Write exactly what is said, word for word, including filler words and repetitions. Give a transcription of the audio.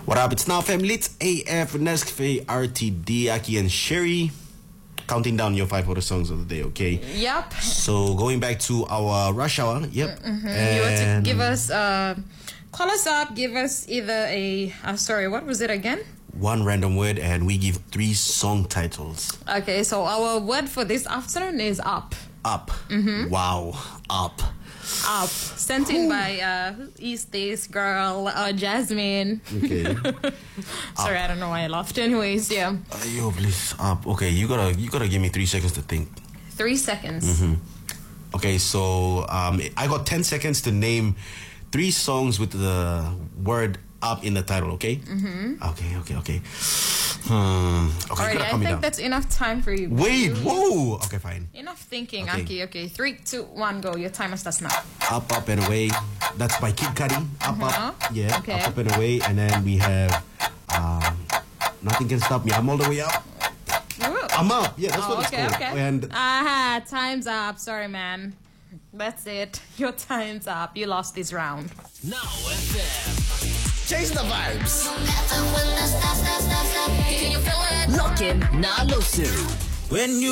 What up? It's now family. It's A F, Nescafe, R T D, Aki, and Sherry. Counting down your five photo songs of the day, okay? Yep. So going back to our rush hour, yep. Mm-hmm. You want to give us, uh, call us up, give us either a, uh, sorry, what was it again? One random word, and we give three song titles. Okay, so our word for this afternoon is up. Up. Mm-hmm. Wow. Up. Up. Sent in by, uh, who is this girl? Uh, Jasmine. Okay. Sorry, Up. I don't know why I laughed. Anyways, yeah. Uh, yo, please, up. Okay, you gotta, you gotta give me three seconds to think. Three seconds. Mm-hmm. Okay, so um, I got ten seconds to name three songs with the word up in the title, okay? Mm-hmm. Okay, okay, okay. Hmm. Okay, Alrighty, I calm me think down. that's enough time for you. Wait, whoa. Okay, fine. Enough thinking, Okay. Aki. Okay, three, two, one, go. Your timer starts now. Up, up, and away. That's by Kid Cudi. Up, Uh-huh. up. Yeah, Okay. up, up, and away. And then we have um, Nothing Can Stop Me. I'm all the way up. Ooh. I'm up. Yeah, that's Oh, what it's okay, called. okay. And Aha, time's up. Sorry, man. That's it. Your time's up. You lost this round. Now F M. Chase the vibes. Lock in, now listen. When you